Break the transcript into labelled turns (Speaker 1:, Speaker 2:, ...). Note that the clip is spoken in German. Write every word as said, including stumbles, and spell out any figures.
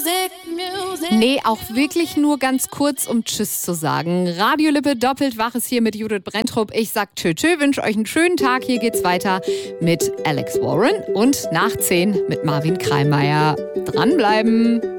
Speaker 1: Nee, auch wirklich nur ganz kurz, um Tschüss zu sagen. Radio Lippe doppelt wach ist hier mit Judith Brenntrup. Ich sag tschö tschö, wünsche euch einen schönen Tag. Hier geht's weiter mit Alex Warren und nach zehn mit Marvin Kreimeier. Dranbleiben.